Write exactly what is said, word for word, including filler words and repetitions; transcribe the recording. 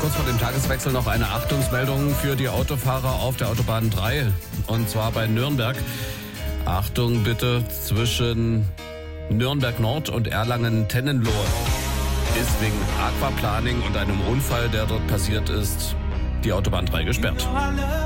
kurz vor dem Tageswechsel noch eine Achtungsmeldung für die Autofahrer auf der Autobahn drei. Und zwar bei Nürnberg. Achtung bitte, zwischen Nürnberg Nord und Erlangen-Tennenlohe ist wegen Aquaplaning und einem Unfall, der dort passiert ist, die Autobahn drei gesperrt.